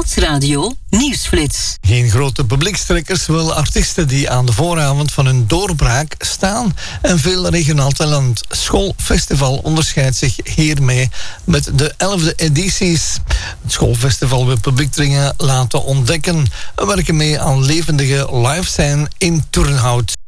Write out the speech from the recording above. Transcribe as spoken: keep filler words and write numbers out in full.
Stadsradio Nieuwsflits. Geen grote publiekstrekkers, wel artiesten die aan de vooravond van hun doorbraak staan. En veel regionaal talent. Schoolfestival onderscheidt zich hiermee met de elfde edities. Het schoolfestival wil publiekdringen laten ontdekken en werken mee aan levendige live scene in Turnhout.